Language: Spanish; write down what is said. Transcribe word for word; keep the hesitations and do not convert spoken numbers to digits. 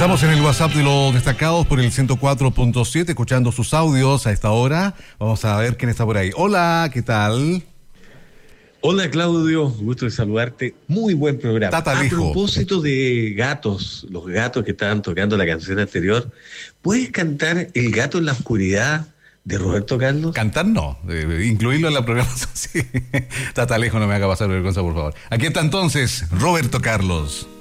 Estamos en el WhatsApp de los destacados por el ciento cuatro punto siete, escuchando sus audios a esta hora. Vamos a ver quién está por ahí. Hola, ¿qué tal? Hola Claudio, gusto de saludarte. Muy buen programa. Tatalejo. A propósito de gatos, los gatos que estaban tocando la canción anterior, ¿puedes cantar El gato en la oscuridad de Roberto Carlos? Cantar no, eh, incluirlo en la programación, sí. Tatalejo, no me haga pasar vergüenza, por favor. Aquí está entonces Roberto Carlos.